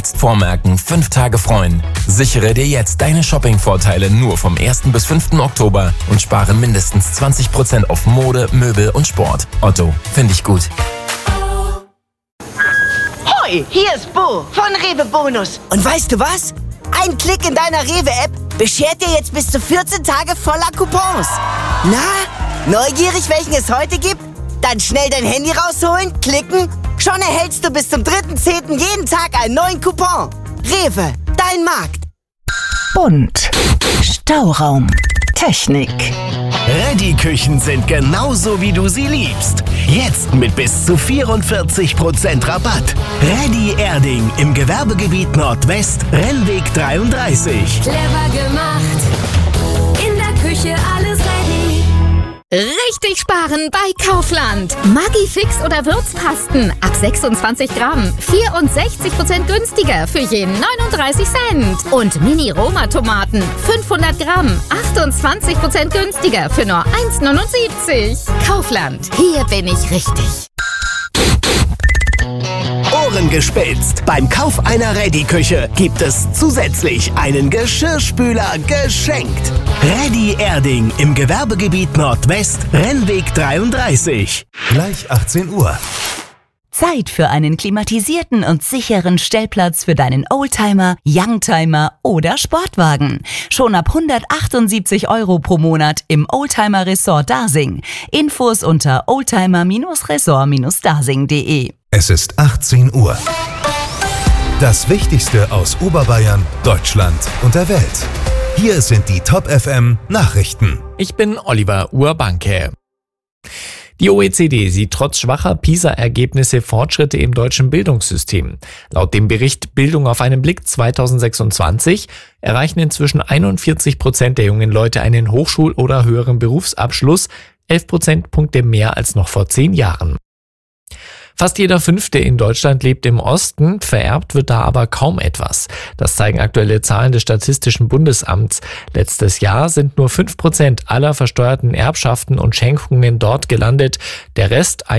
Jetzt vormerken, 5 Tage freuen. Sichere dir jetzt deine Shopping-Vorteile nur vom 1. bis 5. Oktober und spare mindestens 20% auf Mode, Möbel und Sport. Otto, finde ich gut. Hoi, hier ist Bo von Rewe Bonus. Und weißt du was? Ein Klick in deiner Rewe-App beschert dir jetzt bis zu 14 Tage voller Coupons. Na, neugierig, welchen es heute gibt? Dann schnell dein Handy rausholen, klicken. Schon erhältst du bis zum 3.10. jeden Tag einen neuen Coupon. Rewe, dein Markt. Bunt. Stauraum. Technik. Reddy-Küchen sind genauso, wie du sie liebst. Jetzt mit bis zu 44% Rabatt. Reddy Erding im Gewerbegebiet Nordwest, Rennweg 33. Clever gemacht. In der Küche alles ready. Richtig sparen bei Kaufland. Maggi-Fix oder Würzpasten ab 26 Gramm. 64% günstiger für je 39 Cent. Und Mini-Roma-Tomaten 500 Gramm. 28% günstiger für nur 1,79. Kaufland. Hier bin ich richtig. Ohren gespitzt. Beim Kauf einer Reddy-Küche gibt es zusätzlich einen Geschirrspüler geschenkt. Reddy Erding im Gewerbegebiet Nordwest, Rennweg 33. Gleich 18 Uhr. Zeit für einen klimatisierten und sicheren Stellplatz für deinen Oldtimer, Youngtimer oder Sportwagen. Schon ab 178 € pro Monat im Oldtimer Resort Dasing. Infos unter oldtimer-resort-dasing.de. Es ist 18 Uhr. Das Wichtigste aus Oberbayern, Deutschland und der Welt. Hier sind die Top FM Nachrichten. Ich bin Oliver Urbanke. Die OECD sieht trotz schwacher PISA-Ergebnisse Fortschritte im deutschen Bildungssystem. Laut dem Bericht Bildung auf einen Blick 2026 erreichen inzwischen 41% der jungen Leute einen Hochschul- oder höheren Berufsabschluss, 11 Prozentpunkte mehr als noch vor 10 Jahren. Fast jeder Fünfte in Deutschland lebt im Osten, vererbt wird da aber kaum etwas. Das zeigen aktuelle Zahlen des Statistischen Bundesamts. Letztes Jahr sind nur 5% aller versteuerten Erbschaften und Schenkungen dort gelandet. Der Rest,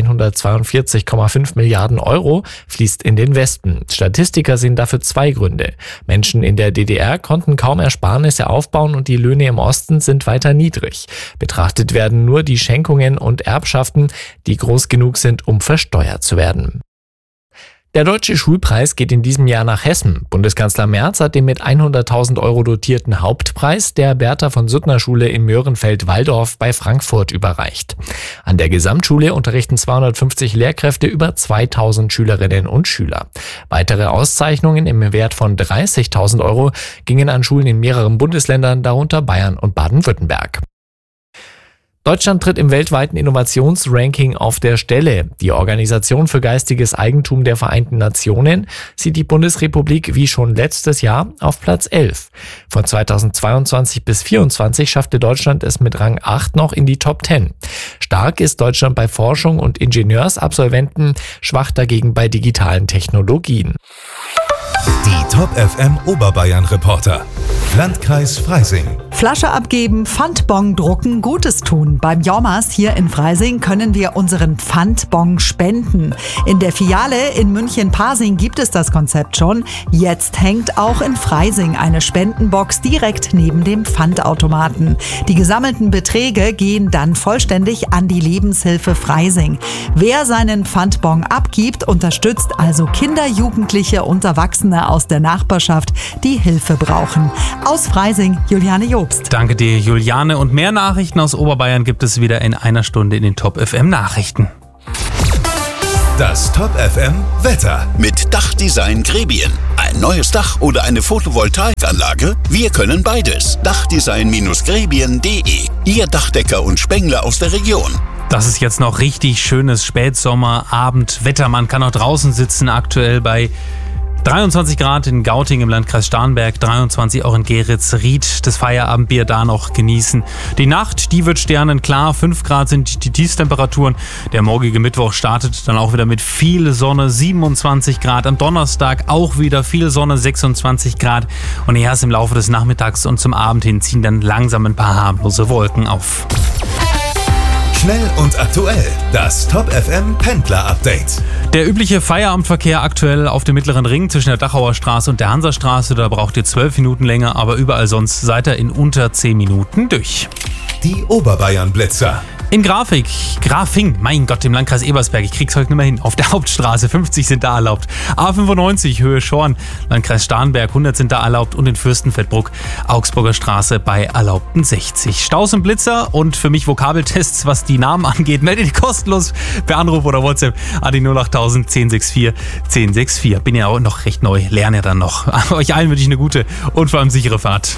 142,5 Milliarden €, fließt in den Westen. Statistiker sehen dafür 2 Gründe. Menschen in der DDR konnten kaum Ersparnisse aufbauen und die Löhne im Osten sind weiter niedrig. Betrachtet werden nur die Schenkungen und Erbschaften, die groß genug sind, um versteuert zu werden. Der Deutsche Schulpreis geht in diesem Jahr nach Hessen. Bundeskanzler Merz hat den mit 100.000 € dotierten Hauptpreis der Bertha von Suttner Schule in Möhrenfeld-Walldorf bei Frankfurt überreicht. An der Gesamtschule unterrichten 250 Lehrkräfte über 2.000 Schülerinnen und Schüler. Weitere Auszeichnungen im Wert von 30.000 € gingen an Schulen in mehreren Bundesländern, darunter Bayern und Baden-Württemberg. Deutschland tritt im weltweiten Innovationsranking auf der Stelle. Die Organisation für geistiges Eigentum der Vereinten Nationen sieht die Bundesrepublik wie schon letztes Jahr auf Platz 11. Von 2022 bis 2024 schaffte Deutschland es mit Rang 8 noch in die Top 10. Stark ist Deutschland bei Forschung und Ingenieursabsolventen, schwach dagegen bei digitalen Technologien. Die Top FM Oberbayern Reporter. Landkreis Freising. Flasche abgeben, Pfandbon drucken, Gutes tun. Beim Jommers hier in Freising können wir unseren Pfandbon spenden. In der Filiale in München-Pasing gibt es das Konzept schon. Jetzt hängt auch in Freising eine Spendenbox direkt neben dem Pfandautomaten. Die gesammelten Beträge gehen dann vollständig an die Lebenshilfe Freising. Wer seinen Pfandbon abgibt, unterstützt also Kinder, Jugendliche und Erwachsene aus der Nachbarschaft, die Hilfe brauchen. Aus Freising, Juliane Jobst. Danke dir, Juliane. Und mehr Nachrichten aus Oberbayern gibt es wieder in einer Stunde in den Top FM Nachrichten. Das Top FM Wetter. Mit Dachdesign Grebien. Ein neues Dach oder eine Photovoltaikanlage? Wir können beides. Dachdesign-grebien.de. Ihr Dachdecker und Spengler aus der Region. Das ist jetzt noch richtig schönes Spätsommerabendwetter. Man kann auch draußen sitzen, aktuell bei 23 Grad in Gauting im Landkreis Starnberg, 23 auch in Geretsried. Das Feierabendbier da noch genießen. Die Nacht, die wird sternenklar. 5 Grad sind die Tiefstemperaturen. Der morgige Mittwoch startet dann auch wieder mit viel Sonne, 27 Grad. Am Donnerstag auch wieder viel Sonne, 26 Grad. Und erst im Laufe des Nachmittags und zum Abend hin ziehen dann langsam ein paar harmlose Wolken auf. Schnell und aktuell. Das Top FM Pendler Update. Der übliche Feierabendverkehr aktuell auf dem Mittleren Ring zwischen der Dachauer Straße und der Hansastraße. Da braucht ihr 12 Minuten länger, aber überall sonst seid ihr in unter 10 Minuten durch. Die Oberbayern Blitzer. In Grafing, mein Gott, im Landkreis Ebersberg, ich krieg's heute nicht mehr hin. Auf der Hauptstraße 50 sind da erlaubt. A95 Höhe Schorn, Landkreis Starnberg 100 sind da erlaubt und in Fürstenfeldbruck Augsburger Straße bei erlaubten 60. Staus und Blitzer und für mich Vokabeltests, was die Namen angeht, meldet ihr kostenlos per Anruf oder WhatsApp an die 08000 1064 1064. Bin ja auch noch recht neu, lerne ja dann noch. Euch allen wünsche ich eine gute und vor allem sichere Fahrt.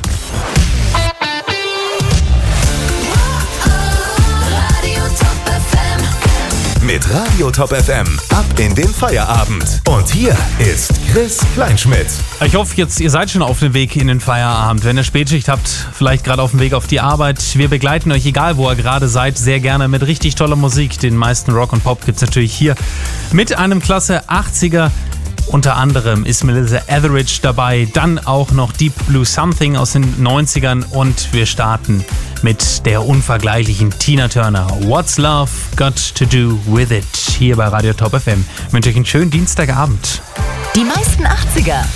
Mit Radio Top FM ab in den Feierabend. Und hier ist Chris Kleinschmidt. Ich hoffe jetzt, ihr seid schon auf dem Weg in den Feierabend. Wenn ihr Spätschicht habt, vielleicht gerade auf dem Weg auf die Arbeit. Wir begleiten euch, egal wo ihr gerade seid, sehr gerne mit richtig toller Musik. Den meisten Rock und Pop gibt's natürlich hier mit einem klasse 80er. Unter anderem ist Melissa Etheridge dabei, dann auch noch Deep Blue Something aus den 90ern und wir starten mit der unvergleichlichen Tina Turner. What's Love Got to Do With It? Hier bei Radio Top FM. Ich wünsche euch einen schönen Dienstagabend. Die meisten 80er